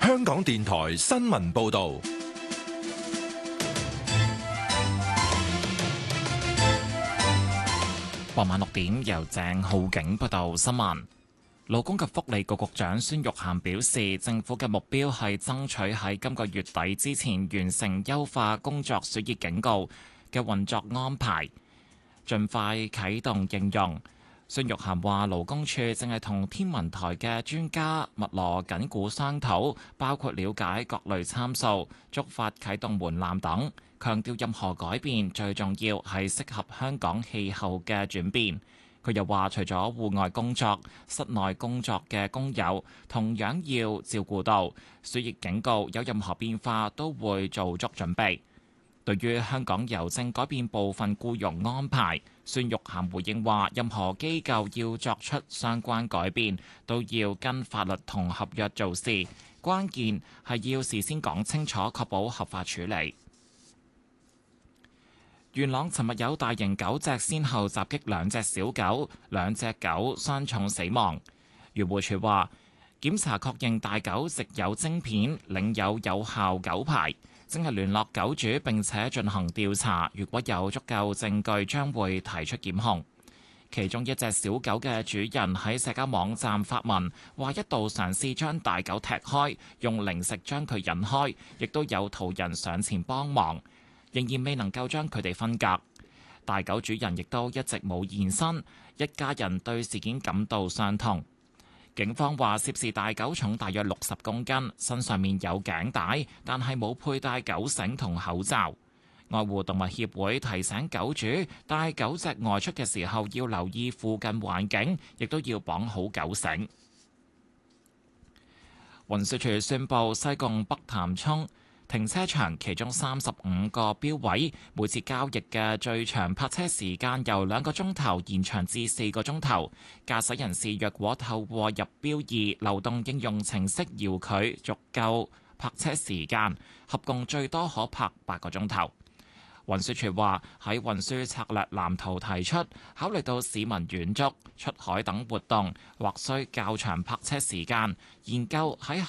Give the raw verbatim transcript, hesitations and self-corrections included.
香港電台新聞報道。 傍晚六點，由鄭浩景報道新聞。勞工及福利局局長孫玉菡表示，政府嘅目標係爭取喺今個月底之前完成優化工作暑熱警告嘅運作安排，盡快啟動應用。孫玉菡話，勞工處正係同天文台嘅專家密鑼緊鼓商討，包括了解各類參數、觸發啟動門檻等，強調任何改變最重要係適合香港氣候嘅轉變。佢又話，除咗戶外工作，室內工作嘅工友同樣要照顧到，暑熱警告有任何變化都會做足準備。對於香港郵政改變部分僱傭安排，孫玉菡回應話，任何機構要作出相關改變，都要跟法律同合約做事，關鍵係要事先講清楚，確保合法處理。元朗尋日有大型狗隻先後襲擊兩隻小狗，兩隻狗傷重死亡。漁護署話，檢查確認大狗植有晶片，領有有效狗牌，正係聯絡狗主並且進行調查，如果有足夠證據，將會提出檢控。其中一隻小狗嘅主人喺社交網站發文，話一度嘗試將大狗踢開，用零食將佢引開，亦都有途人上前幫忙，仍然未能夠將佢哋分隔。大狗主人亦都一直冇現身，一家人對事件感到傷痛。警方話，涉事大狗重大約六十公斤，身上面有頸帶，但係冇佩戴狗繩同口罩。愛護動物協會提醒狗主帶狗隻外出嘅時候要留意附近環境，亦都要綁好狗繩。運輸署宣布，西貢北潭涌停車場其中三十五個標位，每次交易嘅最長泊車時間由兩個鐘頭延長至四個鐘頭。駕駛人士若果透過入標易流動應用程式遙距續夠泊車時間，合共最多可泊八個鐘頭。運輸署話，喺運輸策略藍圖提出，考慮到市民遠足、出海等活動或需較長泊車時間，研究喺